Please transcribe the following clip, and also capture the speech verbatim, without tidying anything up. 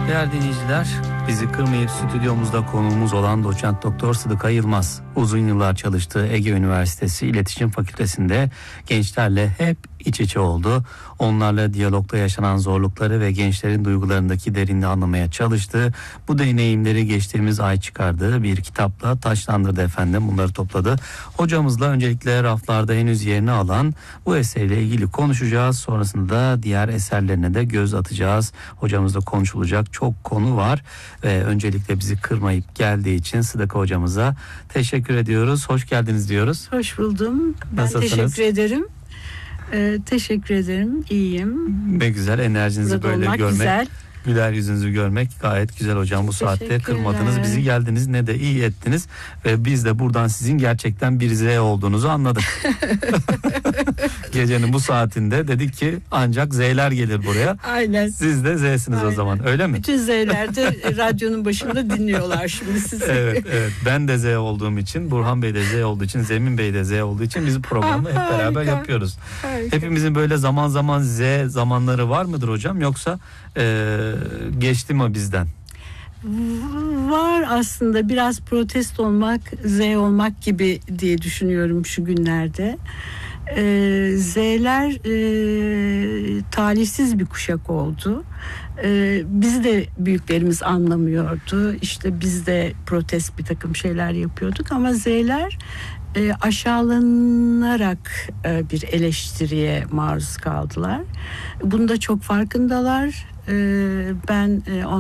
Değerli dinleyiciler, bizi kırmayıp stüdyomuzda konuğumuz olan doçent doktor Sıdıka Yılmaz, uzun yıllar çalıştığı Ege Üniversitesi İletişim Fakültesi'nde gençlerle hep iç içe oldu. Onlarla diyalogda yaşanan zorlukları ve gençlerin duygularındaki derinliği anlamaya çalıştı. Bu deneyimleri geçtiğimiz ay çıkardığı bir kitapla taşlandırdı efendim. Bunları topladı. Hocamızla öncelikle raflarda henüz yerini alan bu eserle ilgili konuşacağız. Sonrasında da diğer eserlerine de göz atacağız. Hocamızla konuşulacak çok konu var. Ve öncelikle bizi kırmayıp geldiği için Sıdıka hocamıza teşekkür ediyoruz. Hoş geldiniz diyoruz. Hoş buldum. Ben Nasılsınız? teşekkür ederim. Ee, teşekkür ederim. İyiyim. Ne güzel, enerjinizi Burada böyle olmak görmek. güzel. Güler yüzünüzü görmek gayet güzel hocam. Bu saatte kırmadınız bizi, geldiniz, ne de iyi ettiniz. Ve biz de buradan sizin gerçekten bir Z olduğunuzu anladık. Gecenin bu saatinde dedik ki ancak Z'ler gelir buraya. Aynen. Siz de Z'siniz Aynen. o zaman, öyle mi? Bütün Z'ler de radyonun başında dinliyorlar şimdi sizi. Evet, evet. Ben de Z olduğum için, Burhan Bey de Z olduğu için, Zemin Bey de Z olduğu için biz programı hep beraber Harika. yapıyoruz. Harika. Hepimizin böyle zaman zaman Z zamanları var mıdır hocam, yoksa e, geçti mi bizden? Var aslında, biraz protest olmak, Z olmak gibi diye düşünüyorum şu günlerde. Ee, Z'ler e, talihsiz bir kuşak oldu. Ee, bizi de büyüklerimiz anlamıyordu. İşte biz de protest bir takım şeyler yapıyorduk ama Z'ler e, aşağılanarak e, bir eleştiriye maruz kaldılar. Bunda çok farkındalar. Ee, ben e,